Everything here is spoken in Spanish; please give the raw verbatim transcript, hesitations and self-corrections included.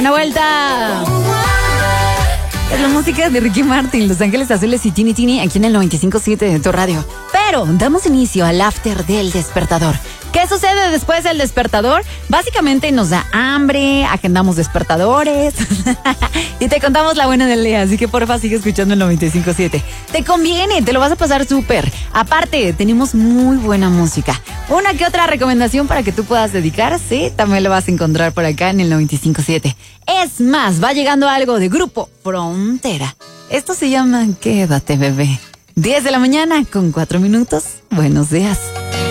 buena vuelta. Es la música de Ricky Martin, Los Ángeles Azules y Tini Tini aquí en el noventa y cinco punto siete de tu radio. Pero damos inicio al after del despertador. ¿Qué sucede después del despertador? Básicamente nos da hambre, agendamos despertadores y te contamos la buena del día. Así que porfa sigue escuchando el noventa y cinco punto siete. Te conviene, te lo vas a pasar súper. Aparte, tenemos muy buena música. Una que otra recomendación para que tú puedas dedicar, sí, también lo vas a encontrar por acá en el noventa y cinco punto siete. Es más, va llegando algo de Grupo Frontera. Esto se llama Quédate, bebé. diez de la mañana con cuatro minutos. Buenos días.